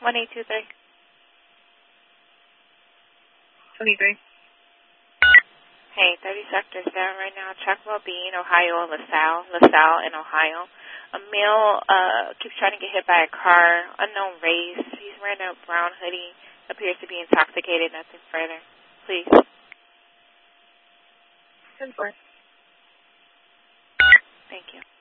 1823. 23. Hey, 30 sectors down right now. Choctaw Bean, Ohio, and LaSalle in Ohio. A male keeps trying to get hit by a car. Unknown race. He's wearing a brown hoodie. Appears to be intoxicated. Nothing further. Please. 10-4. Thank you.